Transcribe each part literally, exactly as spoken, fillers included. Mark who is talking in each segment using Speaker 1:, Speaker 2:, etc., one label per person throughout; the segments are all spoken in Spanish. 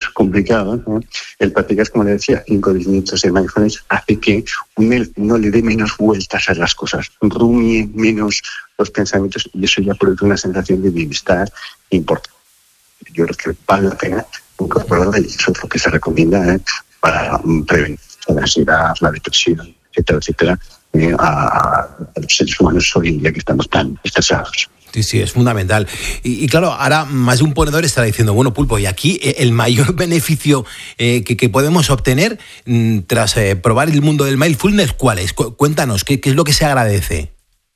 Speaker 1: complicado, ¿no? El practicar, como le decía, cinco minutos de mindfulness hace que uno no le dé menos vueltas a las cosas, rumie menos los pensamientos y eso ya produce una sensación de bienestar importante. Yo creo que vale la pena incorporarla y eso es lo que se recomienda, ¿eh? Para prevenir la ansiedad, la depresión, etcétera, etcétera, eh, a, a los seres humanos hoy en día que estamos tan estresados.
Speaker 2: Sí, sí, es fundamental. Y, y claro, ahora más de un ponedor estará diciendo, bueno, Pulpo, y aquí el mayor beneficio eh, que, que podemos obtener mm, tras eh, probar el mundo del mindfulness, ¿cuál es? Cu- cuéntanos, ¿qué, ¿qué es lo que se agradece?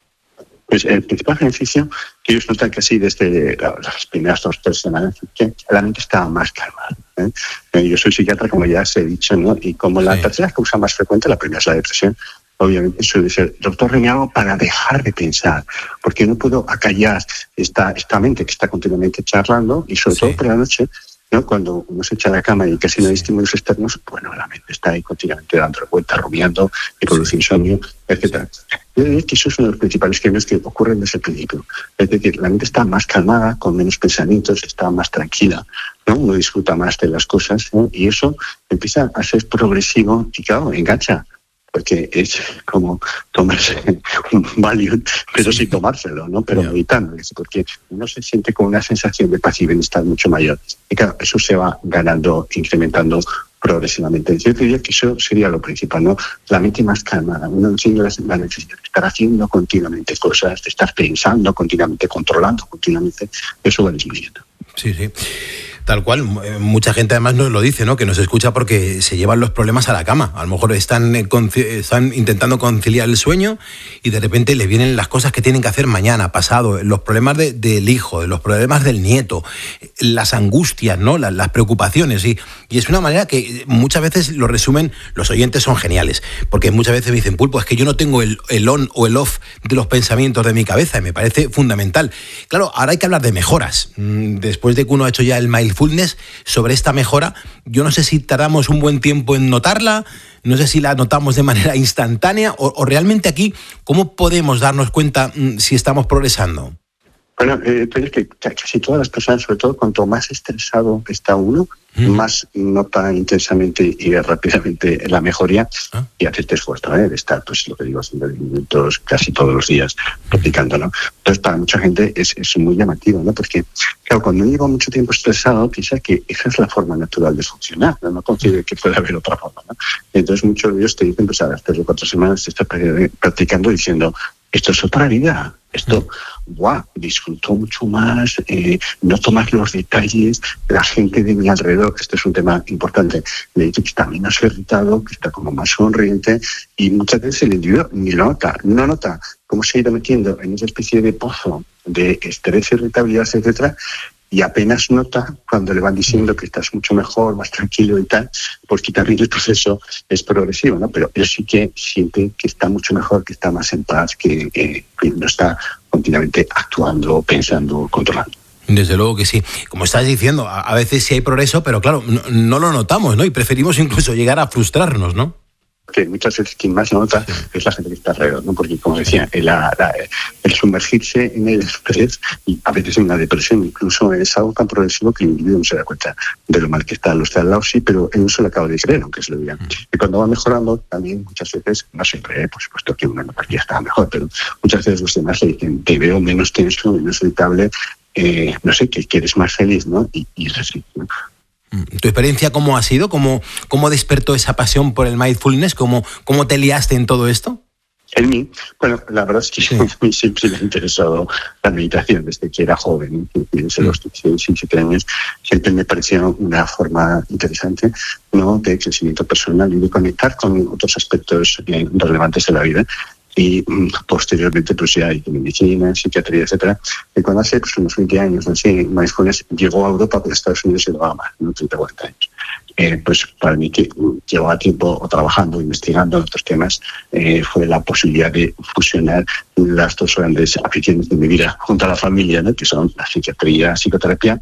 Speaker 1: Pues el principal beneficio que ellos notan que así desde las primeras dos o tres semanas que la mente está más calmada, ¿eh? Yo soy psiquiatra, como ya os he dicho, ¿no? Y como la sí. tercera causa más frecuente, la primera es la depresión, obviamente suele ser, doctor, ¿qué hago para dejar de pensar? Porque no puedo acallar esta, esta mente que está continuamente charlando y sobre sí. todo por la noche, ¿no? Cuando uno se echa a la cama y casi no hay estímulos externos, bueno, la mente está ahí continuamente dando vueltas, rumiando, y produce insomnio, etcétera. Yo diría que eso es uno de los principales cambios que ocurren desde el principio. Es decir, la mente está más calmada, con menos pensamientos, está más tranquila, ¿no? Uno disfruta más de las cosas, ¿no? Y eso empieza a ser progresivo y, claro, engancha. Porque es como tomarse un Valium, pero sin tomárselo, ¿no? Pero yeah. evitando eso, porque uno se siente con una sensación de paz y bienestar mucho mayor. Y claro, eso se va ganando, incrementando progresivamente. Yo diría que eso sería lo principal, ¿no? La mente más calmada, uno no tiene la necesidad de estar haciendo continuamente cosas, de estar pensando continuamente, controlando continuamente, eso va disminuyendo.
Speaker 2: Sí, sí. Tal cual, mucha gente además nos lo dice, ¿no? Que nos escucha porque se llevan los problemas a la cama. A lo mejor están, están intentando conciliar el sueño y de repente les vienen las cosas que tienen que hacer mañana, pasado, los problemas de, del hijo, los problemas del nieto, las angustias, ¿no? Las, las preocupaciones. Y, y es una manera que muchas veces lo resumen, los oyentes son geniales, porque muchas veces me dicen, Pulpo, es que yo no tengo el, el on o el off de los pensamientos de mi cabeza y me parece fundamental. Claro, ahora hay que hablar de mejoras. Después de que uno ha hecho ya el mindfulness, sobre esta mejora, yo no sé si tardamos un buen tiempo en notarla, no sé si la notamos de manera instantánea o, o realmente aquí, ¿cómo podemos darnos cuenta mmm, si estamos progresando?
Speaker 1: Bueno, eh, pero es que casi todas las personas, sobre todo cuanto más estresado está uno, mm. más nota intensamente y rápidamente la mejoría ¿Ah? y hace este esfuerzo, ¿eh? De estar, pues lo que digo, haciendo minutos casi todos los días practicando, ¿no? Entonces, para mucha gente es, es muy llamativo, ¿no? Porque, claro, cuando uno lleva mucho tiempo estresado, piensa que esa es la forma natural de funcionar, no, no concibe que pueda haber otra forma, ¿no? Entonces, muchos de ellos te dicen, pues a las tres o cuatro semanas te estás practicando diciendo, esto es otra vida, esto, guau, disfruto mucho más, eh, noto más los detalles, la gente de mi alrededor, que este es un tema importante, le dice que está menos irritado, que está como más sonriente, y muchas veces el individuo ni lo nota, no nota cómo se ha ido metiendo en esa especie de pozo de estrés, irritabilidad, etcétera, y apenas nota cuando le van diciendo que estás mucho mejor, más tranquilo y tal, porque también el proceso es progresivo, ¿no? Pero él sí que siente que está mucho mejor, que está más en paz, que, que, que no está continuamente actuando, pensando, controlando.
Speaker 2: Desde luego que sí. Como estás diciendo, a, a veces sí hay progreso, pero claro, no, no lo notamos, ¿no? Y preferimos incluso llegar a frustrarnos, ¿no?
Speaker 1: Que muchas veces quien más nota sí. es la gente que está alrededor, ¿no? Porque, como decía, el, la, el sumergirse en el estrés y a veces en la depresión incluso es algo tan progresivo que el individuo no se da cuenta de lo mal que está. Lo está al lado, sí, pero él no se lo acaba de creer, aunque se lo digan. Mm. Y cuando va mejorando, también muchas veces, no siempre, ¿eh? Por supuesto que uno nota que ya está mejor, pero muchas veces los demás le dicen, te veo menos tenso, menos irritable, eh, no sé, que eres más feliz, ¿no? Y, y es así, ¿no?
Speaker 2: ¿Tu experiencia cómo ha sido? ¿Cómo, cómo despertó esa pasión por el mindfulness? ¿Cómo, cómo te liaste en todo esto?
Speaker 1: En mí, bueno, la verdad es que sí. a mí siempre me ha interesado la meditación desde que era joven, desde los dieciséis, diecisiete años, siempre me parecía una forma interesante, ¿no?, de crecimiento personal y de conectar con otros aspectos eh, relevantes de la vida. Y posteriormente pues ya hay medicina, psiquiatría, etcétera. Y cuando hace pues, unos veinte años, no sé, mindfulness llegó a Europa, pero Estados Unidos se lo va más, ¿no? treinta o cuarenta años. Eh, pues para mí que llevaba tiempo trabajando, investigando en otros temas, eh, fue la posibilidad de fusionar las dos grandes aficiones de mi vida junto a la familia, ¿no?, que son la psiquiatría, psicoterapia,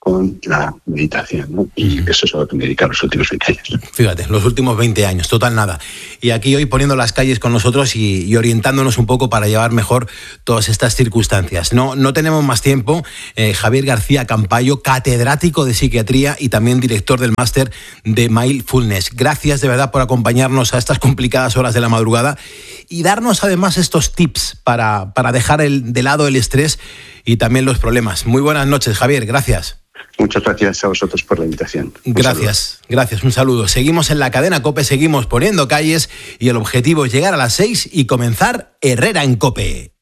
Speaker 1: con la meditación, ¿no? Y eso es a lo que me he dedicado los últimos veinte años.
Speaker 2: Fíjate, los últimos veinte años, total nada. Y aquí hoy poniendo las calles con nosotros y, y orientándonos un poco para llevar mejor todas estas circunstancias. No, no tenemos más tiempo. Eh, Javier García Campayo, catedrático de psiquiatría y también director del máster de Mindfulness. Gracias de verdad por acompañarnos a estas complicadas horas de la madrugada y darnos además estos tips para, para dejar el, de lado el estrés y también los problemas. Muy buenas noches, Javier. Gracias.
Speaker 1: Muchas gracias a vosotros por la invitación. Un
Speaker 2: gracias, saludo. gracias, un saludo. Seguimos en la cadena COPE, seguimos poniendo calles y el objetivo es llegar a las seis y comenzar Herrera en COPE.